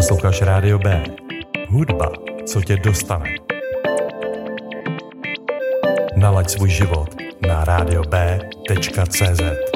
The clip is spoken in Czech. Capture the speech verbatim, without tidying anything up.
Posloucháš Rádio B. Hudba, co tě dostane. Nalaď svůj život na rádio b tečka cé zet.